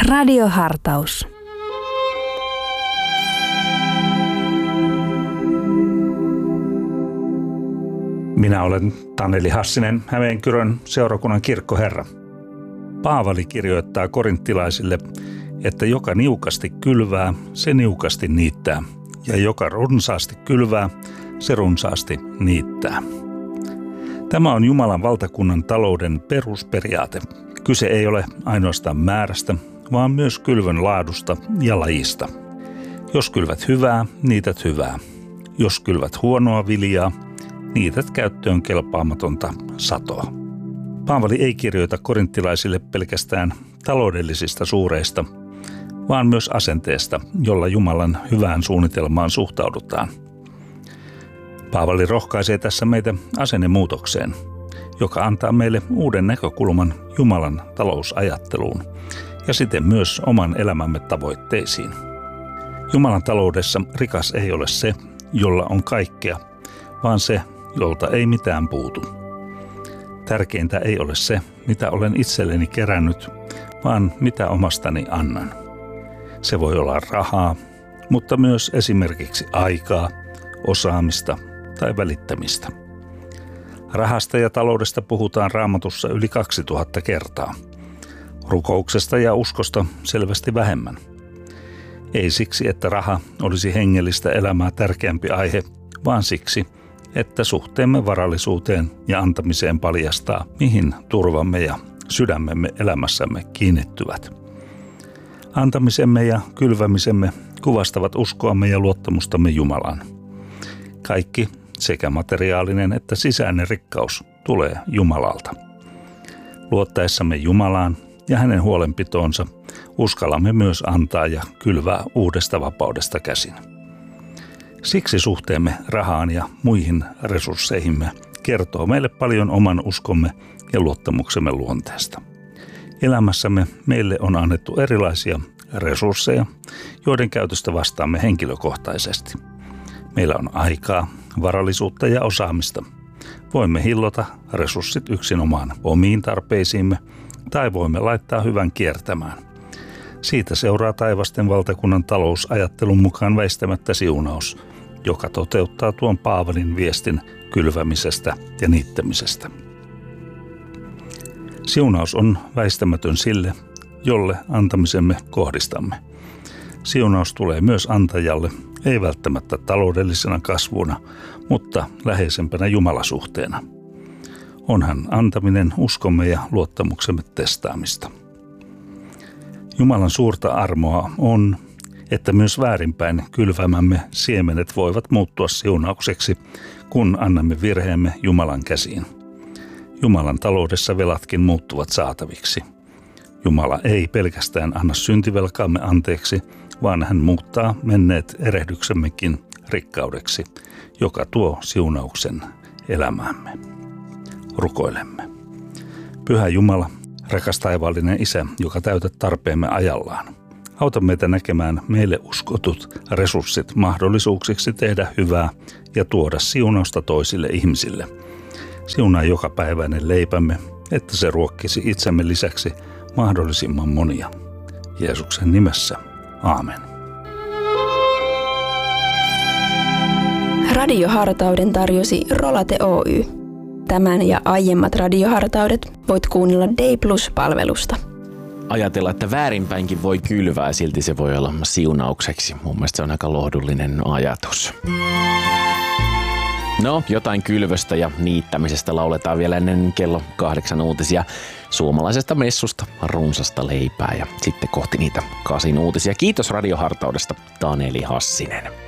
Radiohartaus. Minä olen Taneli Hassinen, Hämeenkyrön seurakunnan kirkkoherra. Paavali kirjoittaa korinttilaisille, että joka niukasti kylvää, se niukasti niittää, ja joka runsaasti kylvää, se runsaasti niittää. Tämä on Jumalan valtakunnan talouden perusperiaate. Kyse ei ole ainoastaan määrästä, vaan myös kylvön laadusta ja lajista. Jos kylvät hyvää, niität hyvää. Jos kylvät huonoa viljaa, niität käyttöön kelpaamatonta satoa. Paavali ei kirjoita korinttilaisille pelkästään taloudellisista suureista, vaan myös asenteesta, jolla Jumalan hyvään suunnitelmaan suhtaudutaan. Paavali rohkaisee tässä meitä asennemuutokseen, joka antaa meille uuden näkökulman Jumalan talousajatteluun ja siten myös oman elämämme tavoitteisiin. Jumalan taloudessa rikas ei ole se, jolla on kaikkea, vaan se, jolta ei mitään puutu. Tärkeintä ei ole se, mitä olen itselleni kerännyt, vaan mitä omastani annan. Se voi olla rahaa, mutta myös esimerkiksi aikaa, osaamista tai välittämistä. Rahasta ja taloudesta puhutaan Raamatussa yli 2000 kertaa. Rukouksesta ja uskosta selvästi vähemmän. Ei siksi, että raha olisi hengellistä elämää tärkeämpi aihe, vaan siksi, että suhteemme varallisuuteen ja antamiseen paljastaa, mihin turvamme ja sydämemme elämässämme kiinnittyvät. Antamisemme ja kylvämisemme kuvastavat uskoamme ja luottamustamme Jumalaan. Kaikki, sekä materiaalinen että sisäinen rikkaus, tulee Jumalalta. Luottaessamme Jumalaan ja hänen huolenpitoonsa uskallamme myös antaa ja kylvää uudesta vapaudesta käsin. Siksi suhteemme rahaan ja muihin resursseihimme kertoo meille paljon oman uskomme ja luottamuksemme luonteesta. Elämässämme meille on annettu erilaisia resursseja, joiden käytöstä vastaamme henkilökohtaisesti. Meillä on aikaa, varallisuutta ja osaamista. Voimme hillota resurssit yksinomaan omiin tarpeisiimme tai voimme laittaa hyvän kiertämään. Siitä seuraa taivasten valtakunnan talousajattelun mukaan väistämättä siunaus, joka toteuttaa tuon Paavalin viestin kylvämisestä ja niittämisestä. Siunaus on väistämätön sille, jolle antamisemme kohdistamme. Siunaus tulee myös antajalle, ei välttämättä taloudellisena kasvuna, mutta läheisempänä Jumalasuhteena. Onhan antaminen uskomme ja luottamuksemme testaamista. Jumalan suurta armoa on, että myös väärinpäin kylvämämme siemenet voivat muuttua siunaukseksi, kun annamme virheemme Jumalan käsiin. Jumalan taloudessa velatkin muuttuvat saataviksi. Jumala ei pelkästään anna syntivelkaamme anteeksi, vaan hän muuttaa menneet erehdyksemmekin rikkaudeksi, joka tuo siunauksen elämäämme. Rukoilemme. Pyhä Jumala, rakas taivaallinen Isä, joka täytät tarpeemme ajallaan. Auta meitä näkemään meille uskotut resurssit mahdollisuuksiksi tehdä hyvää ja tuoda siunausta toisille ihmisille. Siunaa jokapäiväinen leipämme, että se ruokkisi itsemme lisäksi mahdollisimman monia. Jeesuksen nimessä. Aamen. Radiohartauden tarjosi Rolate Oy. Tämän ja aiemmat radiohartaudet voit kuunnella Day Plus-palvelusta. Ajatella, että väärinpäinkin voi kylvää, silti se voi olla siunaukseksi. Mun mielestä se on aika lohdullinen ajatus. No, jotain kylvöstä ja niittämisestä lauletaan vielä ennen kello 8 uutisia. Suomalaisesta messusta, runsasta leipää ja sitten kohti niitä 8 uutisia. Kiitos radiohartaudesta, Taneli Hassinen.